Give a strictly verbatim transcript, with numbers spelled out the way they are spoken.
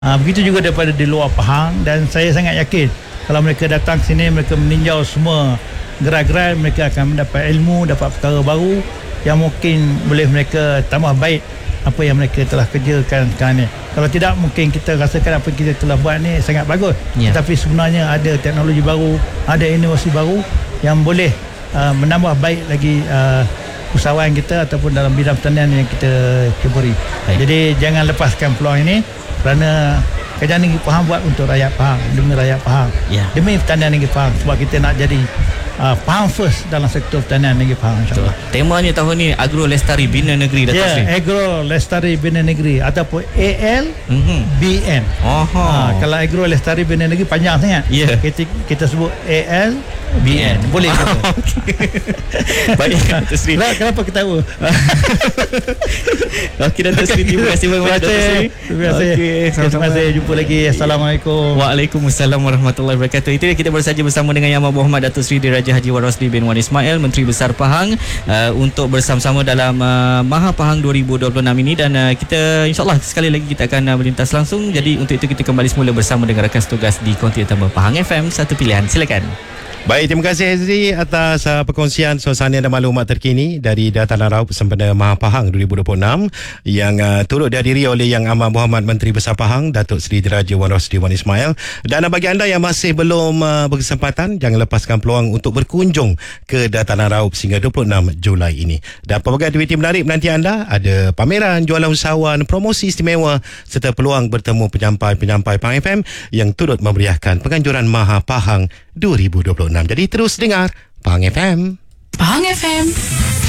Uh, begitu juga daripada di luar Pahang, dan saya sangat yakin kalau mereka datang sini, mereka meninjau semua gerai-gerai, mereka akan mendapat ilmu, dapat perkara baru yang mungkin boleh mereka tambah baik apa yang mereka telah kerjakan sekarang ni. Kalau tidak, mungkin kita rasakan apa yang kita telah buat ni sangat bagus, yeah. Tetapi sebenarnya ada teknologi baru, ada inovasi baru yang boleh uh, menambah baik lagi uh, usahawan kita ataupun dalam bidang pertanian yang kita keburi. Jadi jangan lepaskan peluang ini, kerana kerajaan negeri Pahang buat untuk rakyat Pahang, demi rakyat Pahang, yeah. Demi pertanian negeri Pahang, sebab kita nak jadi uh, Pahang first dalam sektor pertanian negeri Pahang, insyaAllah. Temanya tahun ni Agro Lestari Bina Negeri, Datuk Ya, Seri. yeah, Agro Lestari Bina Negeri ataupun A L B N. Oh. Uh, kalau Agro Lestari Bina Negeri panjang sangat. Yeah. Kita, kita sebut A L B N. Boleh kata. Baik, Datuk Seri. Kenapa ketawa? Okey, Datuk Seri, terima kasih banyak, Datuk Seri. Terima kasih. Okay, terima kasih. Jumpa lagi. Assalamualaikum. Waalaikumsalam warahmatullahi wabarakatuh. Itu dia, kita baru saja bersama dengan Yang Amat Datuk Seri Diraja Haji Wan Rosli bin Wan Ismail, Menteri Besar Pahang, uh, untuk bersama-sama dalam uh, Maha Pahang dua ribu dua puluh enam ini, dan uh, kita insyaAllah sekali lagi kita akan uh, melintas langsung. Jadi untuk itu kita kembali semula bersama dengan rakan setugas di Konti Utama Pahang F M. Satu pilihan, silakan. Baik, terima kasih Hazri atas uh, perkongsian suasana dan maklumat terkini dari Dataran Raup Sempena Maha Pahang dua ribu dua puluh enam yang uh, turut dihadiri oleh Yang Amat Berhormat Menteri Besar Pahang Datuk Seri Diraja Wan Rosli Wan Ismail. Dan uh, bagi anda yang masih belum uh, berkesempatan, jangan lepaskan peluang untuk berkunjung ke Dataran Raup sehingga dua puluh enam Julai ini. Dan pelbagai aktiviti menarik menanti anda, ada pameran, jualan usahawan, promosi istimewa serta peluang bertemu penyampai-penyampai Pahang F M yang turut memeriahkan penganjuran Maha Pahang dua ribu dua puluh enam. Jadi terus dengar Pahang F M. Pahang F M.